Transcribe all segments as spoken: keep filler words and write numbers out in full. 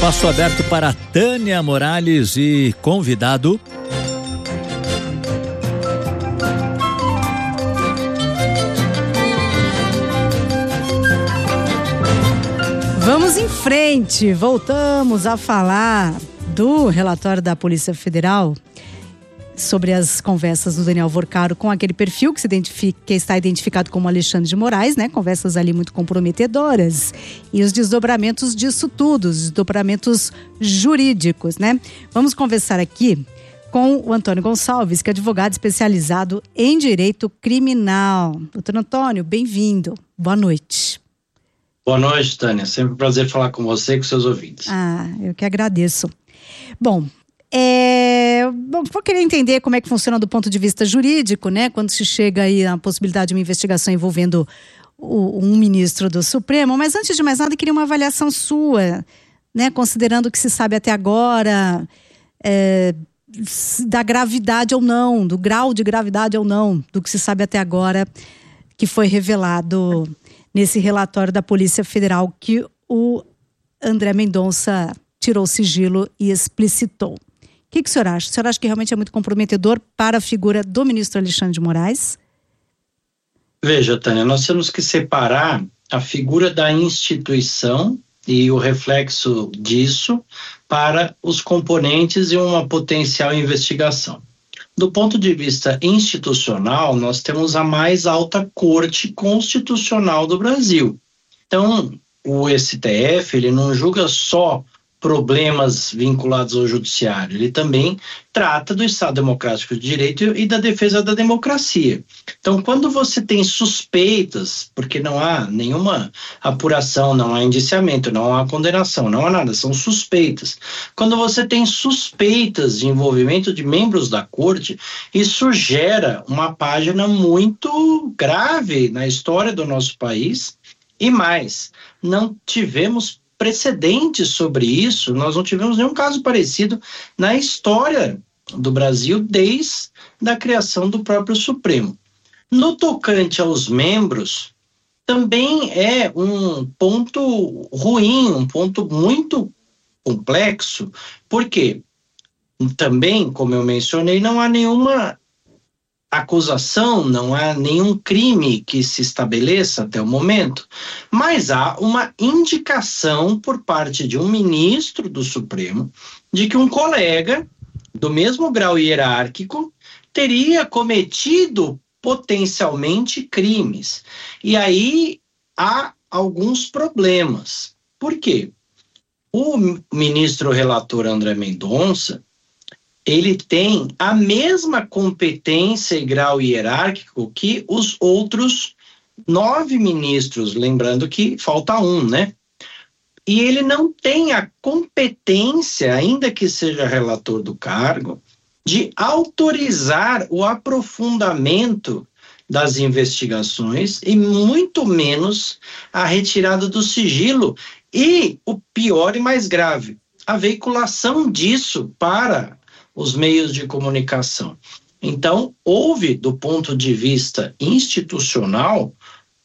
Espaço aberto para Tânia Morales e convidado. Vamos em frente, voltamos a falar do relatório da Polícia Federal sobre as conversas do Daniel Vorcaro com aquele perfil que, se identifica, que está identificado como Alexandre de Moraes, né? Conversas ali muito comprometedoras. E os desdobramentos disso tudo, os desdobramentos jurídicos, né? Vamos conversar aqui com o Antônio Gonçalves, que é advogado especializado em direito criminal. Doutor Antônio, bem-vindo. Boa noite. Boa noite, Tânia. Sempre um prazer falar com você e com seus ouvintes. Ah, eu que agradeço. Bom, É, bom, vou querer entender como é que funciona do ponto de vista jurídico, né? Quando se chega aí à possibilidade de uma investigação envolvendo o, um ministro do Supremo. Mas antes de mais nada, eu queria uma avaliação sua, né? Considerando o que se sabe até agora, é, da gravidade ou não, do grau de gravidade ou não, do que se sabe até agora, que foi revelado nesse relatório da Polícia Federal que o André Mendonça tirou o sigilo e explicitou. O que, que o senhor acha? O senhor acha que realmente é muito comprometedor para a figura do ministro Alexandre de Moraes? Veja, Tânia, nós temos que separar a figura da instituição e o reflexo disso para os componentes e uma potencial investigação. Do ponto de vista institucional, nós temos a mais alta corte constitucional do Brasil. Então, o S T F, ele não julga só problemas vinculados ao judiciário, ele também trata do Estado Democrático de Direito e da defesa da democracia. Então, quando você tem suspeitas, porque não há nenhuma apuração, não há indiciamento, não há condenação, não há nada, são suspeitas. Quando você tem suspeitas de envolvimento de membros da corte, isso gera uma página muito grave na história do nosso país. E mais, não tivemos precedentes sobre isso, nós não tivemos nenhum caso parecido na história do Brasil desde a criação do próprio Supremo. No tocante aos membros, também é um ponto ruim, um ponto muito complexo, porque também, como eu mencionei, não há nenhuma acusação, não há nenhum crime que se estabeleça até o momento, mas há uma indicação por parte de um ministro do Supremo de que um colega do mesmo grau hierárquico teria cometido potencialmente crimes. E aí há alguns problemas. Por quê? O ministro relator André Mendonça, ele tem a mesma competência e grau hierárquico que os outros nove ministros, lembrando que falta um, né? E ele não tem a competência, ainda que seja relator do cargo, de autorizar o aprofundamento das investigações e muito menos a retirada do sigilo e, o pior e mais grave, a veiculação disso para os meios de comunicação. Então, houve, do ponto de vista institucional,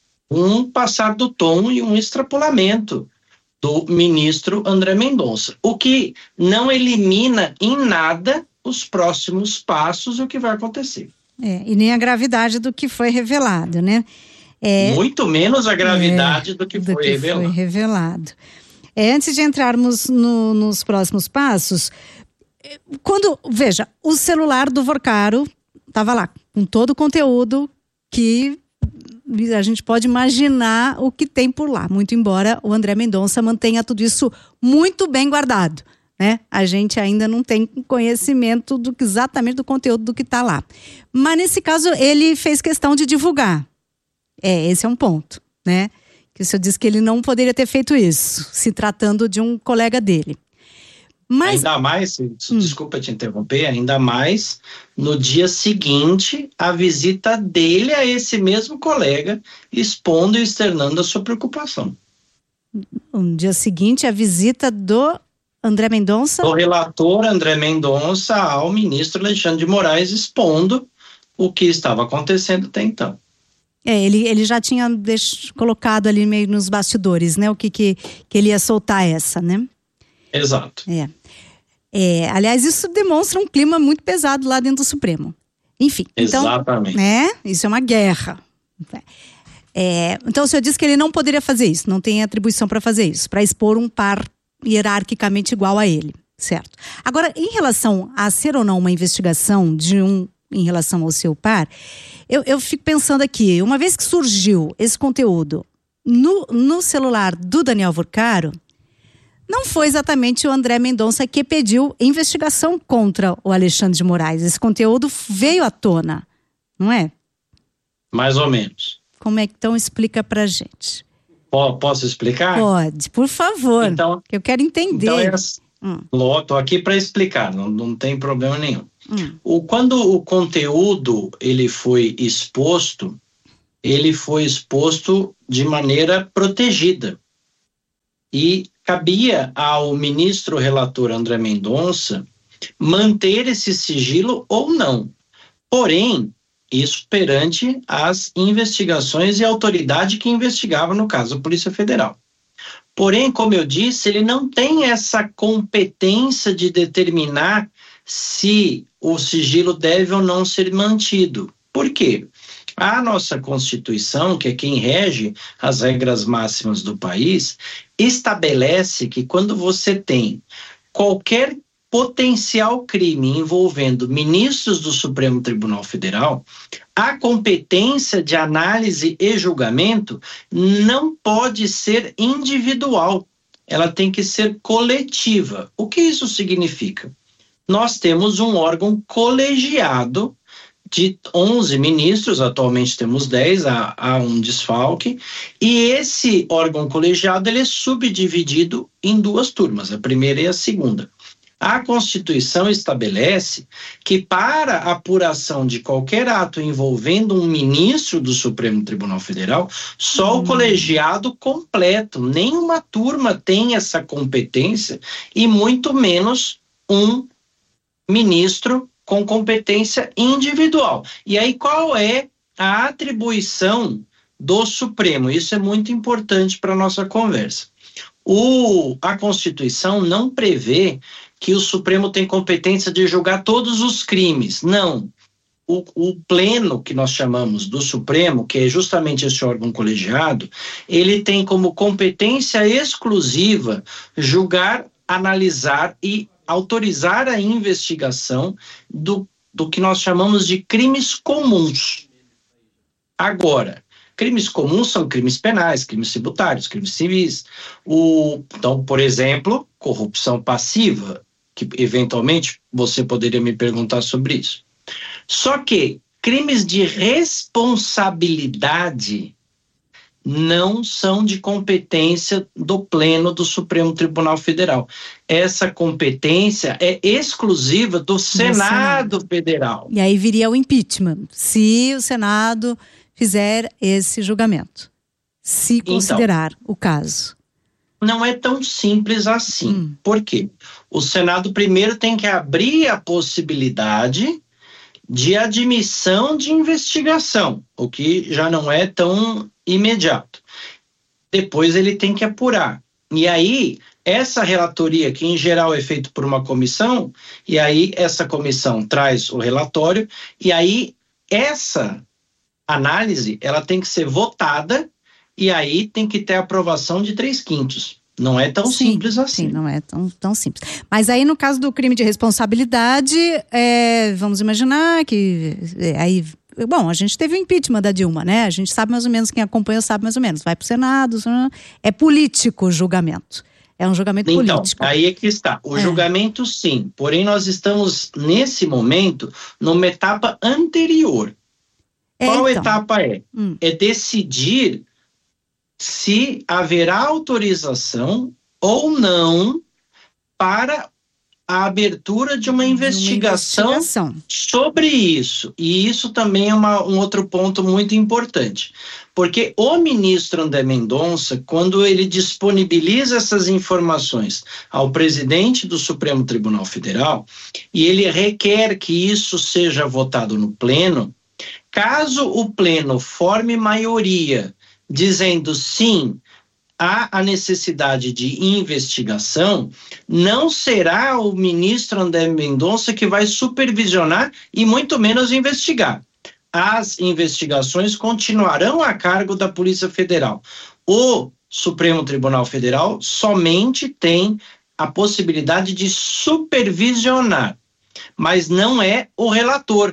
um passar do tom e um extrapolamento do ministro André Mendonça, o que não elimina em nada os próximos passos e o que vai acontecer. É, e nem a gravidade do que foi revelado, né? É, Muito menos a gravidade é, do que, do foi, que revelado. foi revelado. É, antes de entrarmos no, nos próximos passos, quando, veja, o celular do Vorcaro estava lá, com todo o conteúdo que a gente pode imaginar o que tem por lá, muito embora o André Mendonça mantenha tudo isso muito bem guardado, né? A gente ainda não tem conhecimento do que, exatamente do conteúdo do que está lá. Mas nesse caso ele fez questão de divulgar. É, esse é um ponto, né? Que o senhor disse que ele não poderia ter feito isso, se tratando de um colega dele. Mas... Ainda mais, hum. desculpa te interromper, ainda mais no dia seguinte, a visita dele a esse mesmo colega, expondo e externando a sua preocupação. No dia seguinte, a visita do André Mendonça? O relator André Mendonça ao ministro Alexandre de Moraes, expondo o que estava acontecendo até então. É, ele, ele já tinha deix... colocado ali meio nos bastidores, né, o que, que, que ele ia soltar essa, né? Exato. É. É, aliás, isso demonstra um clima muito pesado lá dentro do Supremo. Enfim. Exatamente. Então, né, isso é uma guerra. É, então o senhor disse que ele não poderia fazer isso, não tem atribuição para fazer isso, para expor um par hierarquicamente igual a ele, certo? Agora, em relação a ser ou não uma investigação de um em relação ao seu par, eu, eu fico pensando aqui, uma vez que surgiu esse conteúdo no, no celular do Daniel Vorcaro, não foi exatamente o André Mendonça que pediu investigação contra o Alexandre de Moraes. Esse conteúdo veio à tona, não é? Mais ou menos. Como é que então explica pra gente? Posso explicar? Pode, por favor. Então, eu quero entender. Então, é assim, hum. Estou aqui para explicar, não, não tem problema nenhum. Hum. O, quando o conteúdo ele foi exposto, ele foi exposto de maneira protegida. E cabia ao ministro relator André Mendonça manter esse sigilo ou não. Porém, isso perante as investigações e a autoridade que investigava, no caso, a Polícia Federal. Porém, como eu disse, ele não tem essa competência de determinar se o sigilo deve ou não ser mantido. Por quê? A nossa Constituição, que é quem rege as regras máximas do país, estabelece que quando você tem qualquer potencial crime envolvendo ministros do Supremo Tribunal Federal, a competência de análise e julgamento não pode ser individual, ela tem que ser coletiva. O que isso significa? Nós temos um órgão colegiado de onze ministros, atualmente temos dez, há, há um desfalque, e esse órgão colegiado ele é subdividido em duas turmas, a primeira e a segunda. A Constituição estabelece que para a apuração de qualquer ato envolvendo um ministro do Supremo Tribunal Federal, só hum. o colegiado completo, nenhuma turma tem essa competência e muito menos um ministro com competência individual. E aí qual é a atribuição do Supremo? Isso é muito importante para a nossa conversa. O, a Constituição não prevê que o Supremo tem competência de julgar todos os crimes. Não. O, o pleno, que nós chamamos do Supremo, que é justamente esse órgão colegiado, ele tem como competência exclusiva julgar, analisar e autorizar a investigação do, do que nós chamamos de crimes comuns. Agora, crimes comuns são crimes penais, crimes tributários, crimes civis. O, então, por exemplo, corrupção passiva, que eventualmente você poderia me perguntar sobre isso. Só que crimes de responsabilidade não são de competência do Pleno do Supremo Tribunal Federal. Essa competência é exclusiva do Senado, Senado Federal. E aí viria o impeachment, se o Senado fizer esse julgamento, se considerar então, o caso. Não é tão simples assim. Hum. Por quê? O Senado primeiro tem que abrir a possibilidade de admissão de investigação, o que já não é tão imediato. Depois ele tem que apurar. E aí, essa relatoria, que em geral é feita por uma comissão, e aí essa comissão traz o relatório, e aí essa análise, ela tem que ser votada, e aí tem que ter aprovação de três quintos. Não é tão sim, simples assim. Sim, não é tão, tão simples. Mas aí, no caso do crime de responsabilidade, é, vamos imaginar que... É, aí, bom, a gente teve o impeachment da Dilma, né? A gente sabe mais ou menos, quem acompanha sabe mais ou menos. Vai para o Senado, é político o julgamento. É um julgamento então, político. Aí é que está. O é. julgamento, sim. Porém, nós estamos, nesse momento, numa etapa anterior. É, Qual então. etapa é? Hum. É decidir se haverá autorização ou não para a abertura de uma investigação, uma investigação. sobre isso. E isso também é uma, um outro ponto muito importante. Porque o ministro André Mendonça, quando ele disponibiliza essas informações ao presidente do Supremo Tribunal Federal, e ele requer que isso seja votado no pleno, caso o pleno forme maioria dizendo sim, há a necessidade de investigação, não será o ministro André Mendonça que vai supervisionar e muito menos investigar. As investigações continuarão a cargo da Polícia Federal. O Supremo Tribunal Federal somente tem a possibilidade de supervisionar, mas não é o relator.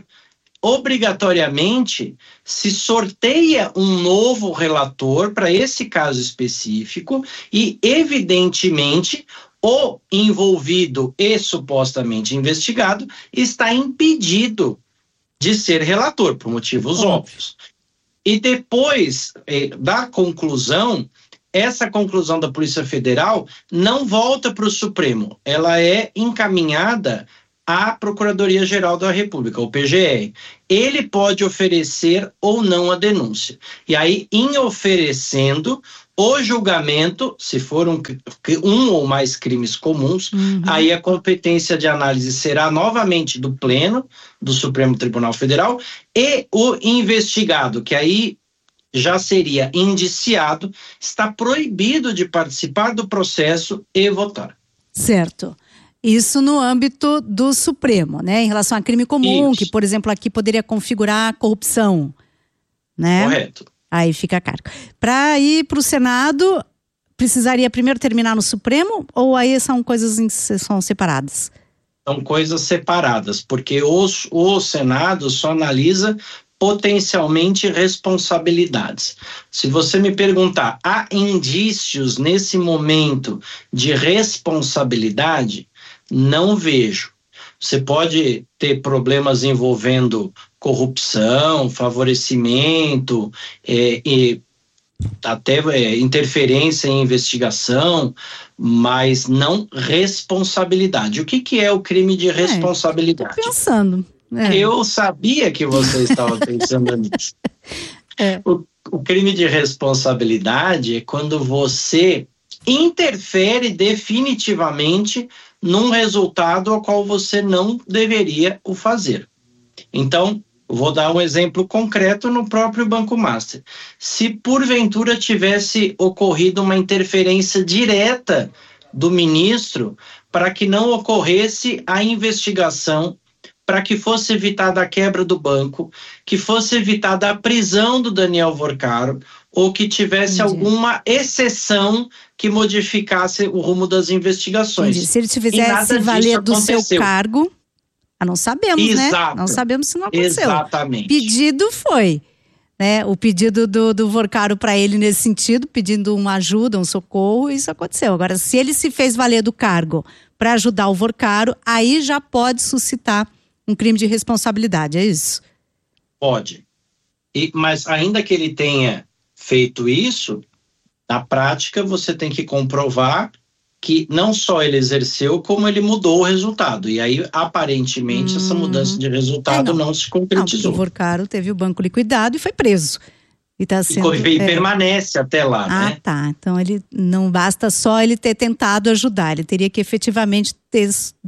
Obrigatoriamente se sorteia um novo relator para esse caso específico e, evidentemente, o envolvido e supostamente investigado está impedido de ser relator, por motivos Hum. óbvios. E depois eh, da conclusão, essa conclusão da Polícia Federal não volta para o Supremo, ela é encaminhada à Procuradoria-Geral da República, o P G R. Ele pode oferecer ou não a denúncia. E aí, em oferecendo o julgamento, se for um, um ou mais crimes comuns, uhum. aí a competência de análise será novamente do Pleno, do Supremo Tribunal Federal, e o investigado, que aí já seria indiciado, está proibido de participar do processo e votar. Certo. Isso no âmbito do Supremo, né? Em relação a crime comum, Isso. que, por exemplo, aqui poderia configurar corrupção, né? Correto. Aí fica a cargo. Para ir para o Senado, precisaria primeiro terminar no Supremo ou aí são coisas são separadas? São coisas separadas, porque os, o Senado só analisa potencialmente responsabilidades. Se você me perguntar, há indícios nesse momento de responsabilidade? Não vejo. Você pode ter problemas envolvendo corrupção, favorecimento, é, e até é, interferência em investigação, mas não responsabilidade. O que, que é o crime de responsabilidade? É, tô pensando. É. Eu sabia que você estava pensando nisso. É. O, o crime de responsabilidade é quando você interfere definitivamente num resultado ao qual você não deveria o fazer. Então, vou dar um exemplo concreto no próprio Banco Master. Se porventura tivesse ocorrido uma interferência direta do ministro para que não ocorresse a investigação, para que fosse evitada a quebra do banco, que fosse evitada a prisão do Daniel Vorcaro, ou que tivesse Entendi. alguma exceção que modificasse o rumo das investigações. Entendi. Se ele fizesse valer do seu cargo, ah, não sabemos, Exato. né? Não sabemos se não aconteceu. Exatamente. Pedido foi, né? O pedido do, do Vorcaro para ele nesse sentido, pedindo uma ajuda, um socorro, isso aconteceu. Agora, se ele se fez valer do cargo para ajudar o Vorcaro, aí já pode suscitar um crime de responsabilidade, é isso? Pode. E, mas ainda que ele tenha feito isso, na prática você tem que comprovar que não só ele exerceu, como ele mudou o resultado. E aí, aparentemente, hum. essa mudança de resultado é, não. não se concretizou. Não, o Vorcaro teve o banco liquidado e foi preso. E, tá sendo, e é... permanece até lá, ah, né? Ah, tá. Então, ele não basta só ele ter tentado ajudar, ele teria que efetivamente ter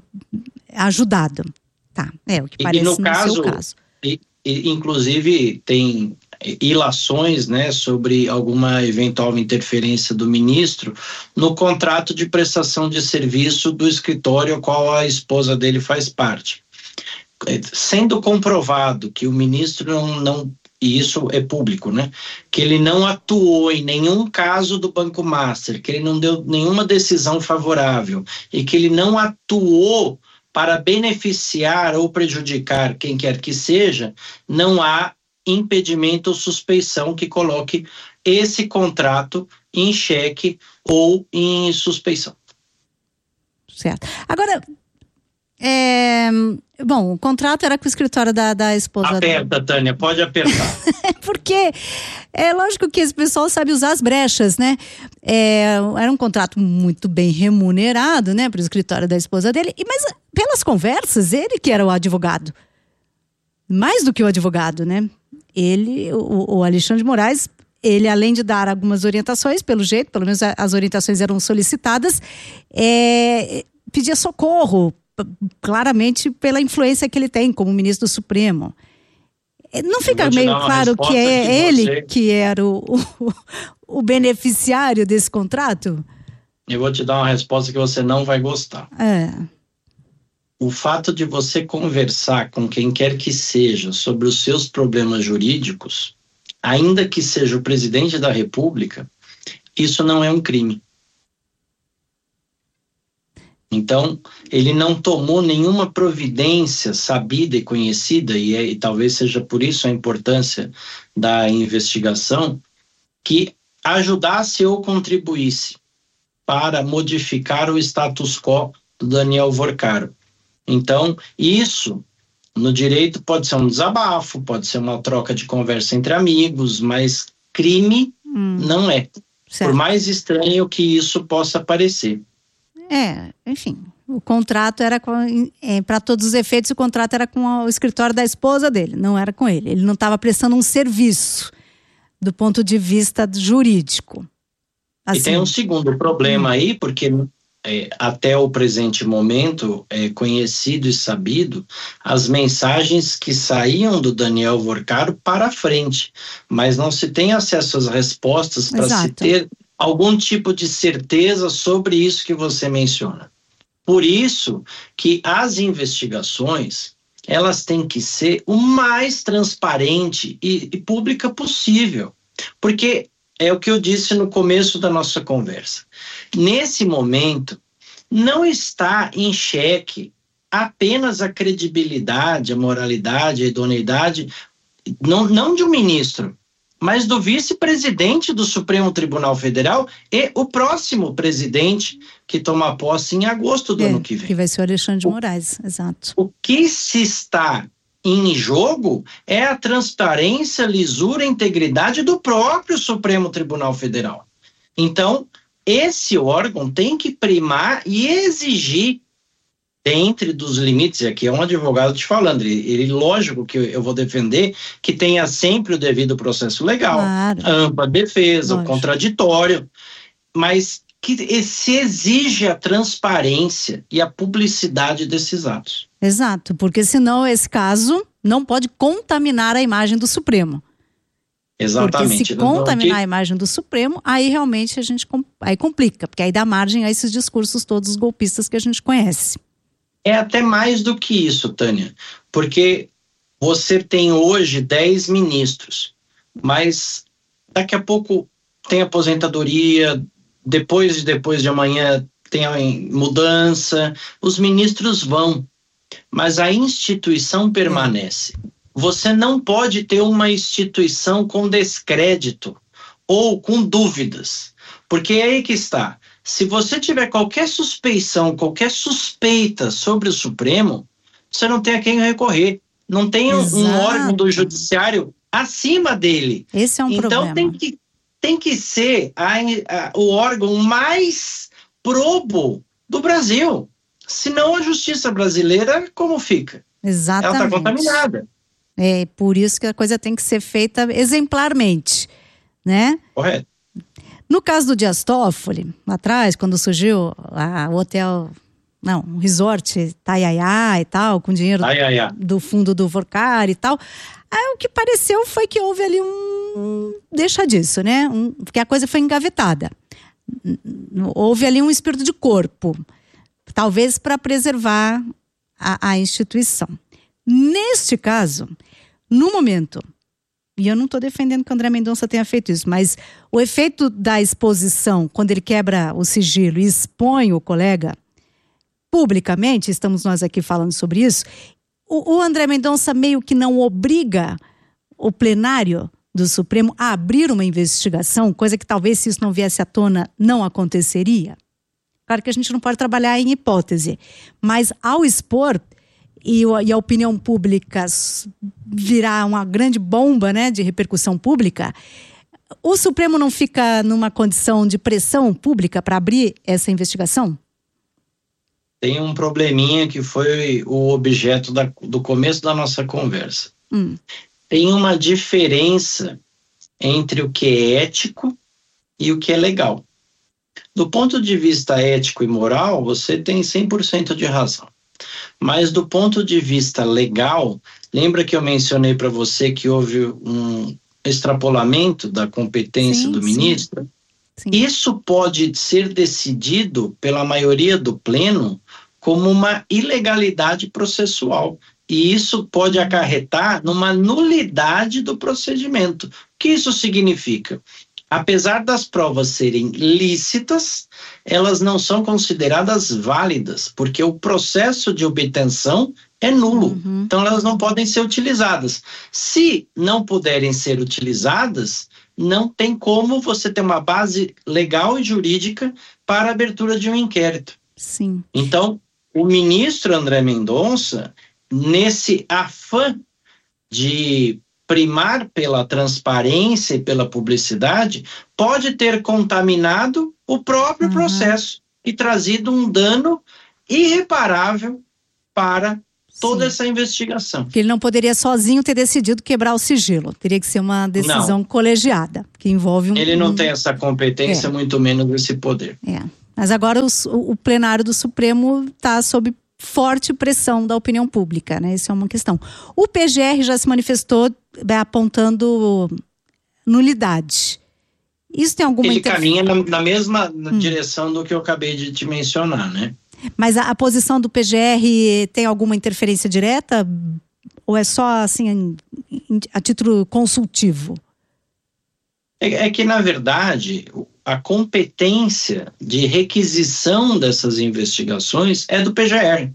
ajudado. Tá, é o que parece e no, no caso, seu caso. E, e, inclusive, tem ilações, né, sobre alguma eventual interferência do ministro no contrato de prestação de serviço do escritório ao qual a esposa dele faz parte. Sendo comprovado que o ministro não, não e isso é público, né, que ele não atuou em nenhum caso do Banco Master, que ele não deu nenhuma decisão favorável e que ele não atuou para beneficiar ou prejudicar quem quer que seja, não há impedimento ou suspeição que coloque esse contrato em xeque ou em suspeição. Certo. Agora, é, bom, o contrato era com o escritório da, da esposa. Aperta, do... Tânia, pode apertar. Porque é lógico que esse pessoal sabe usar as brechas, né? É, era um contrato muito bem remunerado, né, para o escritório da esposa dele, e, mas pelas conversas, ele que era o advogado. Mais do que o advogado, né? Ele, o, o Alexandre de Moraes, ele além de dar algumas orientações, pelo jeito, pelo menos as orientações eram solicitadas, é, pedia socorro, claramente pela influência que ele tem como ministro do Supremo. Não fica meio claro que é que ele você... que era o, o, o beneficiário desse contrato? Eu vou te dar uma resposta que você não vai gostar. É. O fato de você conversar com quem quer que seja sobre os seus problemas jurídicos, ainda que seja o presidente da República, isso não é um crime. Então, ele não tomou nenhuma providência sabida e conhecida, e, é, e talvez seja por isso a importância da investigação, que ajudasse ou contribuísse para modificar o status quo do Daniel Vorcaro. Então, isso no direito pode ser um desabafo, pode ser uma troca de conversa entre amigos, mas crime hum, não é. Certo. Por mais estranho que isso possa parecer. É, enfim, o contrato era, é, para todos os efeitos, o contrato era com o escritório da esposa dele, não era com ele. Ele não estava prestando um serviço do ponto de vista jurídico. Assim. E tem um segundo problema hum. aí, porque é, até o presente momento é conhecido e sabido as mensagens que saíam do Daniel Vorcaro para frente, mas não se tem acesso às respostas para se ter algum tipo de certeza sobre isso que você menciona. Por isso que as investigações, elas têm que ser o mais transparente e, e pública possível, porque é o que eu disse no começo da nossa conversa. Nesse momento, não está em xeque apenas a credibilidade, a moralidade, a idoneidade, não, não de um ministro, mas do vice-presidente do Supremo Tribunal Federal e o próximo presidente que toma posse em agosto do é, ano que vem. Que vai ser o Alexandre de Moraes, o, exato. O que se está em jogo é a transparência, lisura e integridade do próprio Supremo Tribunal Federal. Então, esse órgão tem que primar e exigir, dentro dos limites, e aqui é um advogado te falando, ele, ele lógico que eu vou defender que tenha sempre o devido processo legal, claro. A ampla defesa, lógico. O contraditório, mas que se exige a transparência e a publicidade desses atos. Exato, porque senão esse caso não pode contaminar a imagem do Supremo. Exatamente. Porque se contaminar a imagem do Supremo, aí realmente a gente aí complica, porque aí dá margem a esses discursos todos golpistas que a gente conhece. É até mais do que isso, Tânia, porque você tem hoje dez ministros, mas daqui a pouco tem aposentadoria, depois, depois de amanhã tem a mudança, os ministros vão, mas a instituição permanece. Você não pode ter uma instituição com descrédito ou com dúvidas, porque é aí que está. Se você tiver qualquer suspeição, qualquer suspeita sobre o Supremo, você não tem a quem recorrer. Não tem um, um órgão do judiciário acima dele. Esse é um então, problema. Então tem que, tem que ser a, a, o órgão mais probo do Brasil. Senão a justiça brasileira, como fica? Exatamente. Ela está contaminada. É por isso que a coisa tem que ser feita exemplarmente, né? Correto. No caso do Dias Toffoli, lá atrás, quando surgiu a, o hotel, não, um resort Taiaiá e tal, com dinheiro Taiaiá. do fundo do Vorcaro e tal, aí, o que pareceu foi que houve ali um, deixa disso, né? Um, porque a coisa foi engavetada. Houve ali um espírito de corpo, talvez para preservar a, a instituição. Neste caso, no momento, e eu não estou defendendo que o André Mendonça tenha feito isso, mas o efeito da exposição, quando ele quebra o sigilo e expõe o colega publicamente, estamos nós aqui falando sobre isso, o, o André Mendonça meio que não obriga o plenário do Supremo a abrir uma investigação, coisa que talvez se isso não viesse à tona não aconteceria. Claro que a gente não pode trabalhar em hipótese, mas ao expor e, e a opinião pública virar uma grande bomba, né, de repercussão pública, o Supremo não fica numa condição de pressão pública para abrir essa investigação? Tem um probleminha que foi o objeto da, do começo da nossa conversa. Hum. Tem uma diferença entre o que é ético e o que é legal. Do ponto de vista ético e moral, você tem cem por cento de razão. Mas do ponto de vista legal, lembra que eu mencionei para você que houve um extrapolamento da competência sim, do ministro, sim. Isso pode ser decidido pela maioria do pleno como uma ilegalidade processual. E isso pode acarretar numa nulidade do procedimento. O que isso significa? Apesar das provas serem lícitas, elas não são consideradas válidas, porque o processo de obtenção é nulo. Uhum. Então, elas não podem ser utilizadas. Se não puderem ser utilizadas, não tem como você ter uma base legal e jurídica para a abertura de um inquérito. Sim. Então, o ministro André Mendonça, nesse afã de primar pela transparência e pela publicidade, pode ter contaminado o próprio uhum. processo e trazido um dano irreparável para toda Sim. essa investigação. Porque ele não poderia sozinho ter decidido quebrar o sigilo. Teria que ser uma decisão não. colegiada, que envolve um... Ele não um... tem essa competência, é. muito menos esse poder. É. Mas agora os, o plenário do Supremo está sob forte pressão da opinião pública, né? Isso é uma questão. O P G R já se manifestou apontando nulidade. Isso tem alguma... Ele interf... caminha na, na mesma hum. direção do que eu acabei de te mencionar, né? Mas a, a posição do P G R tem alguma interferência direta? Ou é só, assim, a título consultivo? É, é que, na verdade, a competência de requisição dessas investigações é do P G R.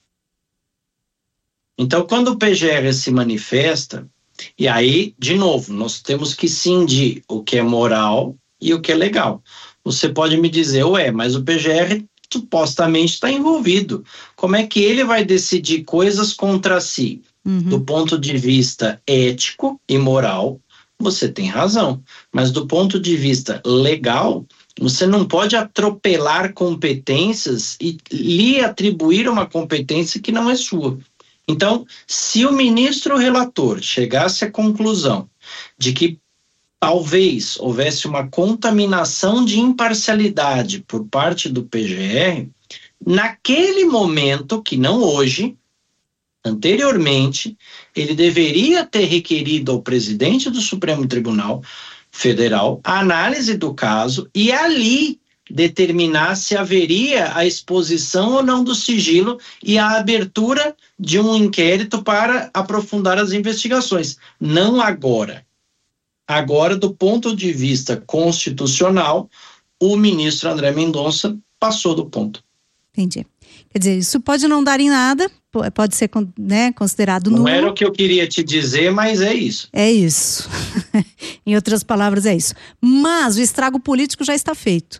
Então, quando o P G R se manifesta, e aí, de novo, nós temos que cindir o que é moral e o que é legal. Você pode me dizer, ué, mas o P G R supostamente está envolvido. Como é que ele vai decidir coisas contra si? Uhum. Do ponto de vista ético e moral, você tem razão. Mas do ponto de vista legal, você não pode atropelar competências e lhe atribuir uma competência que não é sua. Então, se o ministro relator chegasse à conclusão de que talvez houvesse uma contaminação de imparcialidade por parte do P G R, naquele momento, que não hoje, anteriormente, ele deveria ter requerido ao presidente do Supremo Tribunal Federal a análise do caso e ali determinar se haveria a exposição ou não do sigilo e a abertura de um inquérito para aprofundar as investigações. Não agora. Agora, do ponto de vista constitucional, o ministro André Mendonça passou do ponto. Entendi. Quer dizer, isso pode não dar em nada, pode ser, né, considerado nulo. Não era o que eu queria te dizer, mas é isso. É isso. Em outras palavras, é isso. Mas o estrago político já está feito.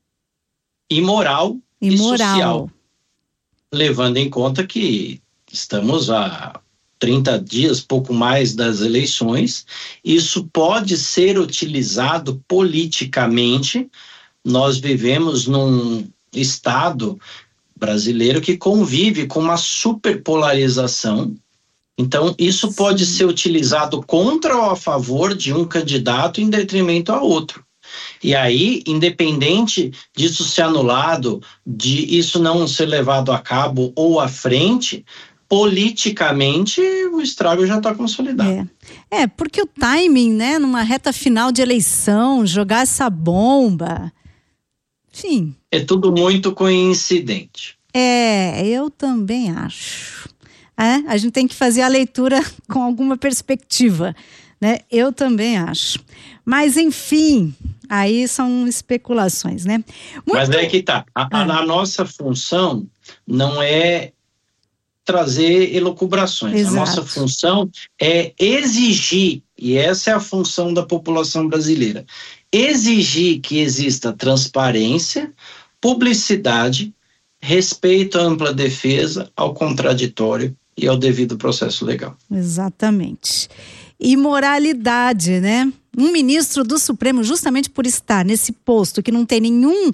Imoral e, e social. Levando em conta que estamos a trinta dias, pouco mais das eleições, isso pode ser utilizado politicamente. Nós vivemos num estado brasileiro que convive com uma superpolarização. Então, isso pode ser utilizado contra ou a favor de um candidato em detrimento a outro. E aí, independente disso ser anulado, de isso não ser levado a cabo ou à frente, politicamente o estrago já está consolidado. É. é, porque o timing, né, numa reta final de eleição, jogar essa bomba, enfim. É tudo muito coincidente. É, eu também acho. É, a gente tem que fazer a leitura com alguma perspectiva, né? Eu também acho. Mas, enfim, aí são especulações, né? Muito... Mas é que tá. A, ah. a, a nossa função não é trazer elucubrações. Exato. A nossa função é exigir, e essa é a função da população brasileira, exigir que exista transparência, publicidade, respeito à ampla defesa, ao contraditório e ao devido processo legal. Exatamente. E moralidade, né? Um ministro do Supremo, justamente por estar nesse posto que não tem nenhum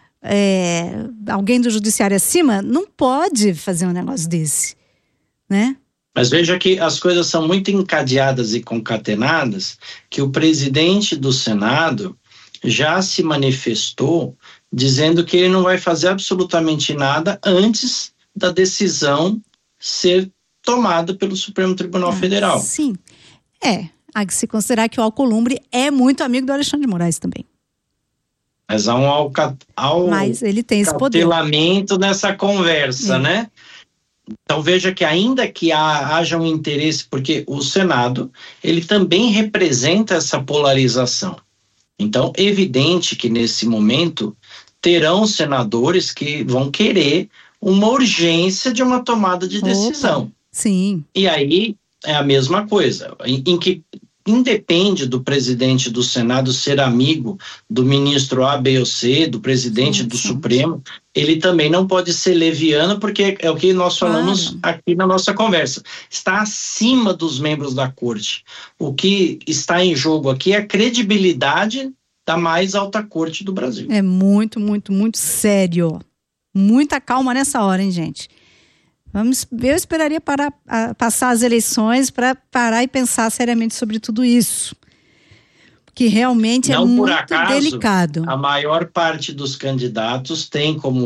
é, alguém do judiciário acima, não pode fazer um negócio desse, né? Mas veja que as coisas são muito encadeadas e concatenadas, que o presidente do Senado já se manifestou dizendo que ele não vai fazer absolutamente nada antes da decisão ser tomada pelo Supremo Tribunal ah, Federal. Sim, é. Há que se considerar que o Alcolumbre é muito amigo do Alexandre de Moraes também. Mas há um alca... ao... Mas ele tem esse poder. Cautelamento nessa conversa, é. né? Então veja que ainda que há, haja um interesse, porque o Senado, ele também representa essa polarização. Então, evidente que nesse momento terão senadores que vão querer uma urgência de uma tomada de decisão. Opa, sim. E aí é a mesma coisa, em, em que independe do presidente do Senado ser amigo do ministro A, B ou C, do presidente sim, do sim. Supremo, ele também não pode ser leviano, porque é o que nós falamos claro. aqui na nossa conversa. Está acima dos membros da corte. O que está em jogo aqui é a credibilidade da mais alta corte do Brasil. É muito, muito, muito sério. Muita calma nessa hora, hein, gente? Vamos, eu esperaria parar, a, passar as eleições para parar e pensar seriamente sobre tudo isso. Porque realmente Não é muito acaso, delicado. A maior parte dos candidatos tem como